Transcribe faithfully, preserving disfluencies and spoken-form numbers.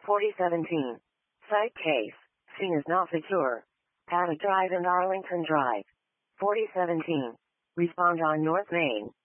forty seventeen. Site case. Scene is not secure. Paddock Drive and Arlington Drive. forty seventeen. Respond on North Main.